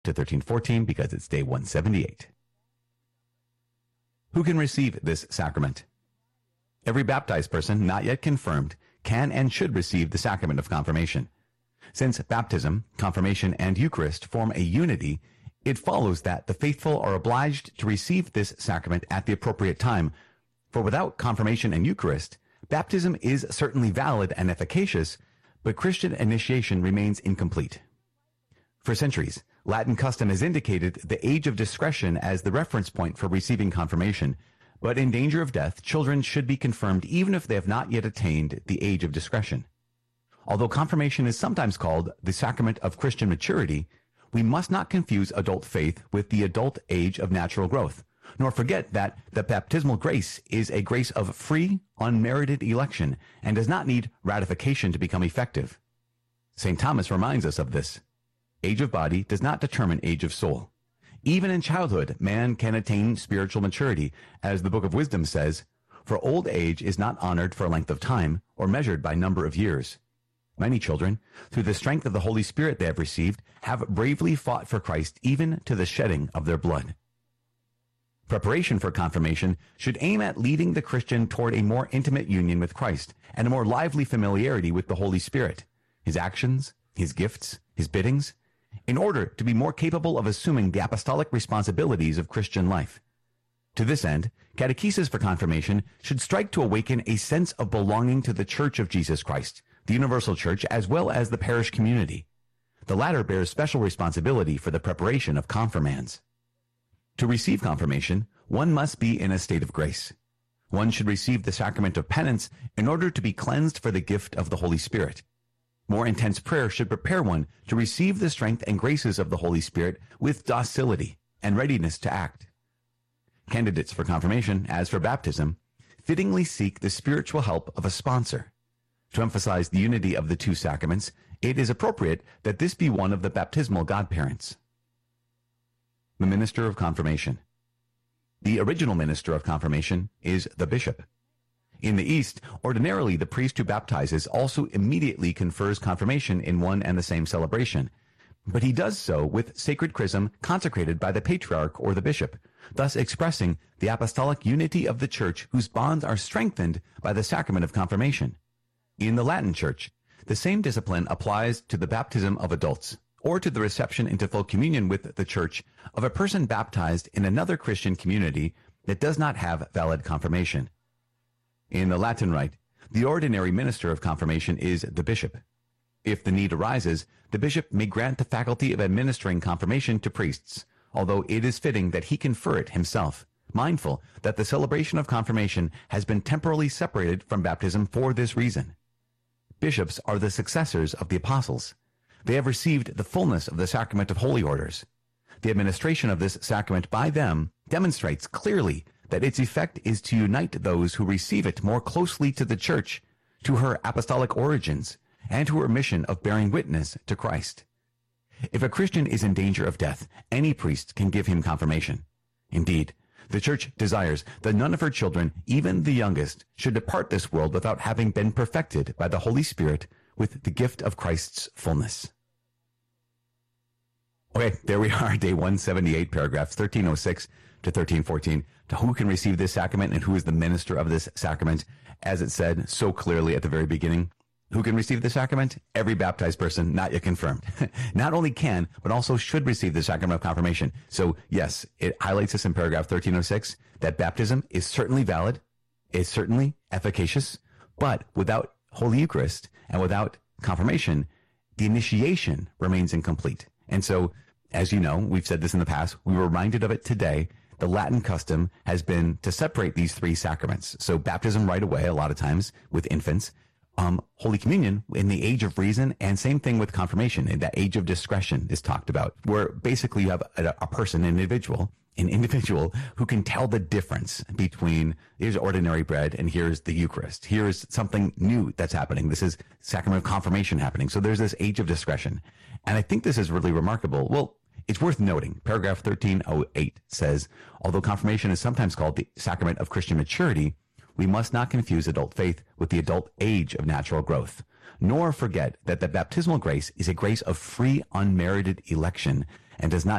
to 1314 because it's day 178. Who can receive this sacrament? Every baptized person not yet confirmed can and should receive the sacrament of confirmation. Since baptism, confirmation, and Eucharist form a unity, it follows that the faithful are obliged to receive this sacrament at the appropriate time, for without confirmation and Eucharist, baptism is certainly valid and efficacious, but Christian initiation remains incomplete. For centuries, Latin custom has indicated the age of discretion as the reference point for receiving confirmation, but in danger of death, children should be confirmed even if they have not yet attained the age of discretion. Although confirmation is sometimes called the sacrament of Christian maturity, we must not confuse adult faith with the adult age of natural growth, nor forget that the baptismal grace is a grace of free, unmerited election and does not need ratification to become effective. St. Thomas reminds us of this. Age of body does not determine age of soul. Even in childhood, man can attain spiritual maturity, as the Book of Wisdom says, for old age is not honored for length of time or measured by number of years. Many children, through the strength of the Holy Spirit they have received, have bravely fought for Christ even to the shedding of their blood. Preparation for confirmation should aim at leading the Christian toward a more intimate union with Christ and a more lively familiarity with the Holy Spirit, his actions, his gifts, his biddings, in order to be more capable of assuming the apostolic responsibilities of Christian life. To this end, catechesis for confirmation should strike to awaken a sense of belonging to the Church of Jesus Christ, the universal church, as well as the parish community. The latter bears special responsibility for the preparation of confirmands. To receive confirmation, one must be in a state of grace. One should receive the sacrament of penance in order to be cleansed for the gift of the Holy Spirit. More intense prayer should prepare one to receive the strength and graces of the Holy Spirit with docility and readiness to act. Candidates for confirmation, as for baptism, fittingly seek the spiritual help of a sponsor. To emphasize the unity of the two sacraments, it is appropriate that this be one of the baptismal godparents. The minister of confirmation. The original minister of confirmation is the bishop. In the East, ordinarily the priest who baptizes also immediately confers confirmation in one and the same celebration, but he does so with sacred chrism consecrated by the patriarch or the bishop, thus expressing the apostolic unity of the Church whose bonds are strengthened by the sacrament of confirmation. In the Latin Church, the same discipline applies to the baptism of adults, or to the reception into full communion with the Church of a person baptized in another Christian community that does not have valid confirmation. In the Latin Rite, the ordinary minister of confirmation is the bishop. If the need arises, the bishop may grant the faculty of administering confirmation to priests, although it is fitting that he confer it himself, mindful that the celebration of confirmation has been temporally separated from baptism for this reason. Bishops are the successors of the apostles. They have received the fullness of the sacrament of holy orders. The administration of this sacrament by them demonstrates clearly that its effect is to unite those who receive it more closely to the Church, to her apostolic origins, and to her mission of bearing witness to Christ. If a Christian is in danger of death, any priest can give him confirmation. Indeed, the Church desires that none of her children, even the youngest, should depart this world without having been perfected by the Holy Spirit with the gift of Christ's fullness. Okay, there we are, day 178, paragraphs 1306 to 1314, to who can receive this sacrament and who is the minister of this sacrament. As it said so clearly at the very beginning, who can receive the sacrament? Every baptized person not yet confirmed. Not only can, but also should receive the sacrament of confirmation. So yes, it highlights this in paragraph 1306, that baptism is certainly valid, is certainly efficacious, but without Holy Eucharist and without confirmation, the initiation remains incomplete. And so, as you know, we've said this in the past, we were reminded of it today. The Latin custom has been to separate these three sacraments. So baptism right away, a lot of times with infants, Holy Communion in the age of reason, and same thing with confirmation. In that age of discretion is talked about, where basically you have a person, an individual who can tell the difference between here's ordinary bread and here's the Eucharist. Here's something new that's happening. This is sacrament of confirmation happening. So there's this age of discretion. And I think this is really remarkable. Well, it's worth noting, paragraph 1308 says, although confirmation is sometimes called the sacrament of Christian maturity, we must not confuse adult faith with the adult age of natural growth, nor forget that the baptismal grace is a grace of free, unmerited election, and does not